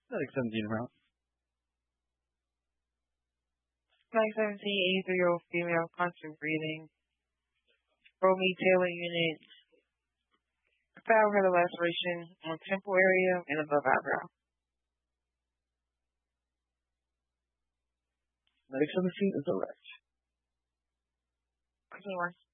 Like 17 around. 917, 83-year-old female, constant breathing. Romy Taylor unit. Foul head laceration on temple area and above eyebrow. Medic 17 is alright. Continue on.